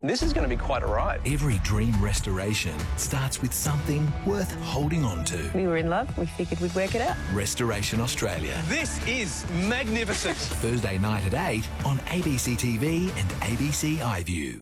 This is going to be quite a ride. Every dream restoration starts with something worth holding on to. We were in love. We figured we'd work it out. Restoration Australia. This is magnificent. Thursday night at 8 on ABC TV and ABC iView.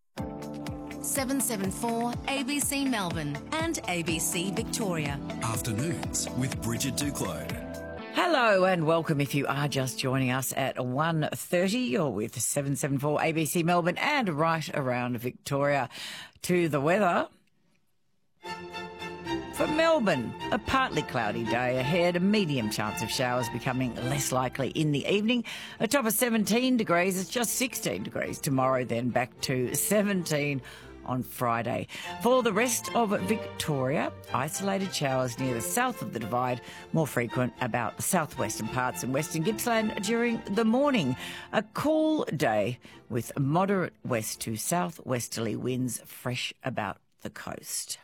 774 ABC Melbourne and ABC Victoria. Afternoons with Bridget Duclos. Hello and welcome if you are just joining us at 1:30. You're with 774 ABC Melbourne and right around Victoria. To the weather. For Melbourne, a partly cloudy day ahead, a medium chance of showers becoming less likely in the evening. A top of 17 degrees, it's just 16 degrees tomorrow, then back to 17 on Friday. For the rest of Victoria, isolated showers near the south of the Divide, more frequent about the southwestern parts and western Gippsland during the morning. A cool day with moderate west to southwesterly winds fresh about the coast.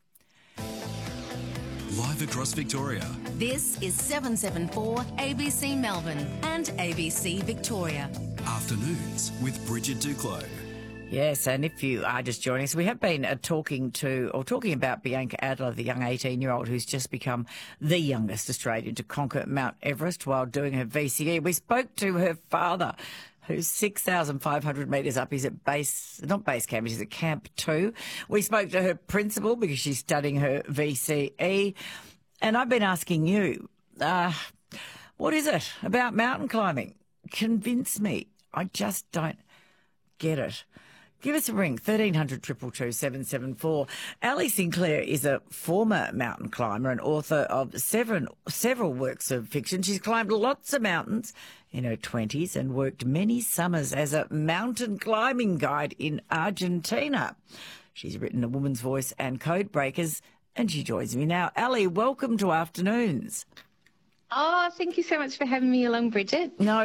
Live across Victoria. This is 774 ABC Melbourne and ABC Victoria. Afternoons with Bridget Duclos. Yes, and if you are just joining us, we have been talking about Bianca Adler, the young 18-year-old who's just become the youngest Australian to conquer Mount Everest while doing her VCE. We spoke to her father, who's 6,500 metres up. He's at not base camp, he's at Camp 2. We spoke to her principal because she's studying her VCE. And I've been asking you, what is it about mountain climbing? Convince me. I just don't get it. Give us a ring, 1300 222 774. Ali Sinclair is a former mountain climber and author of several works of fiction. She's climbed lots of mountains in her 20s and worked many summers as a mountain climbing guide in Argentina. She's written A Woman's Voice and Code Breakers, and she joins me now. Ali, welcome to Afternoons. Oh, thank you so much for having me along, Bridget. No,